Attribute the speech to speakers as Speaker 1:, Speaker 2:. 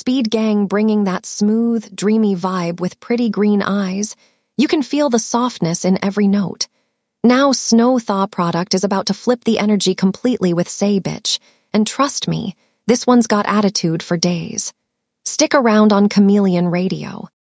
Speaker 1: Speed Gang bringing that smooth, dreamy vibe with pretty green eyes. You can feel the softness in every note. Now Snow Thaw product is about to flip the energy completely with Say Bitch, and trust me, this one's got attitude for days. Stick around on Chameleon Radio.